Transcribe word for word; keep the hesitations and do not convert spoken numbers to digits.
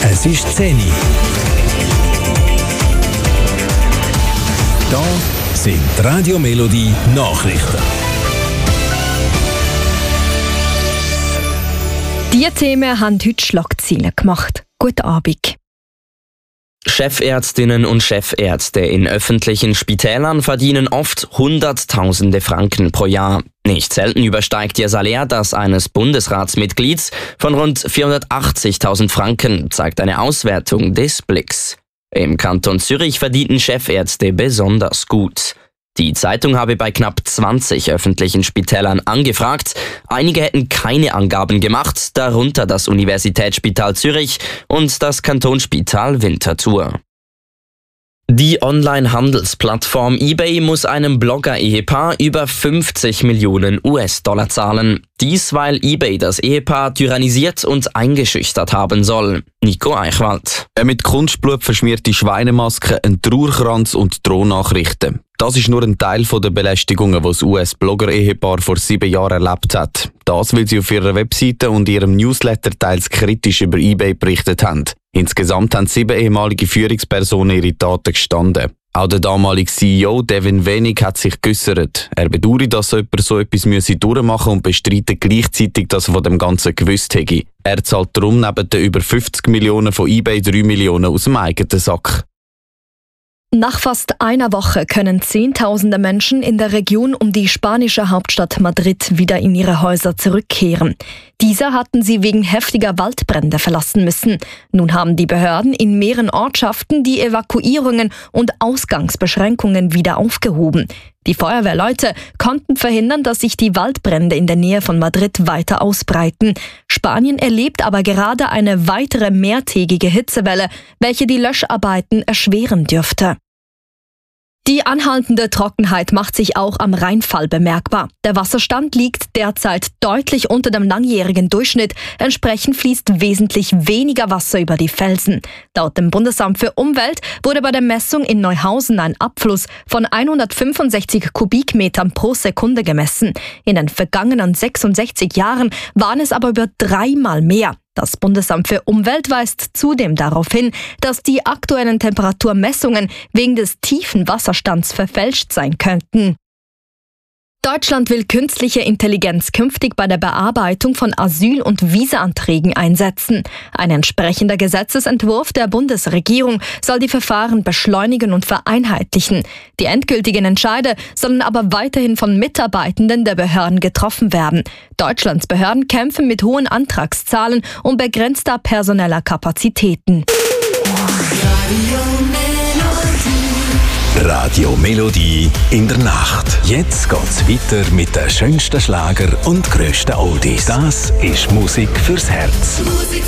Es ist zehn Uhr. Da sind die Radio Melodie Nachrichten. Diese Themen haben heute Schlagzeilen gemacht. Guten Abend. Chefärztinnen und Chefärzte in öffentlichen Spitälern verdienen oft Hunderttausende Franken pro Jahr. Nicht selten übersteigt ihr Salär das eines Bundesratsmitglieds von rund vierhundertachtzigtausend Franken, zeigt eine Auswertung des Blicks. Im Kanton Zürich verdienten Chefärzte besonders gut. Die Zeitung habe bei knapp zwanzig öffentlichen Spitälern angefragt. Einige hätten keine Angaben gemacht, darunter das Universitätsspital Zürich und das Kantonsspital Winterthur. Die Online-Handelsplattform eBay muss einem Blogger-Ehepaar über fünfzig Millionen US-Dollar zahlen. Dies, weil eBay das Ehepaar tyrannisiert und eingeschüchtert haben soll. Nico Eichwald. Eine mit Kunstblut verschmierte Schweinemaske, ein Trauerkranz und Drohnachrichten. Das ist nur ein Teil der Belästigungen, die das U S-Blogger-Ehepaar vor sieben Jahren erlebt hat. Das, weil sie auf ihrer Webseite und ihrem Newsletter teils kritisch über eBay berichtet haben. Insgesamt haben sieben ehemalige Führungspersonen ihre Taten gestanden. Auch der damalige C E O Devin Wenig hat sich geäussert. Er bedauert, dass so jemand so etwas müsse durchmachen und bestreitet gleichzeitig, dass er von dem Ganzen gewusst hätte. Er zahlt darum neben den über fünfzig Millionen von eBay drei Millionen aus dem eigenen Sack. Nach fast einer Woche können Zehntausende Menschen in der Region um die spanische Hauptstadt Madrid wieder in ihre Häuser zurückkehren. Diese hatten sie wegen heftiger Waldbrände verlassen müssen. Nun haben die Behörden in mehreren Ortschaften die Evakuierungen und Ausgangsbeschränkungen wieder aufgehoben. Die Feuerwehrleute konnten verhindern, dass sich die Waldbrände in der Nähe von Madrid weiter ausbreiten. Spanien erlebt aber gerade eine weitere mehrtägige Hitzewelle, welche die Löscharbeiten erschweren dürfte. Die anhaltende Trockenheit macht sich auch am Rheinfall bemerkbar. Der Wasserstand liegt derzeit deutlich unter dem langjährigen Durchschnitt. Entsprechend fließt wesentlich weniger Wasser über die Felsen. Laut dem Bundesamt für Umwelt wurde bei der Messung in Neuhausen ein Abfluss von hundertfünfundsechzig Kubikmetern pro Sekunde gemessen. In den vergangenen sechsundsechzig Jahren waren es aber über dreimal mehr. Das Bundesamt für Umwelt weist zudem darauf hin, dass die aktuellen Temperaturmessungen wegen des tiefen Wasserstands verfälscht sein könnten. Deutschland will künstliche Intelligenz künftig bei der Bearbeitung von Asyl- und Visa-Anträgen einsetzen. Ein entsprechender Gesetzesentwurf der Bundesregierung soll die Verfahren beschleunigen und vereinheitlichen. Die endgültigen Entscheide sollen aber weiterhin von Mitarbeitenden der Behörden getroffen werden. Deutschlands Behörden kämpfen mit hohen Antragszahlen und begrenzter personeller Kapazitäten. Radio Melodie in der Nacht. Jetzt geht's weiter mit den schönsten Schlager und grössten Oldies. Das ist Musik fürs Herz.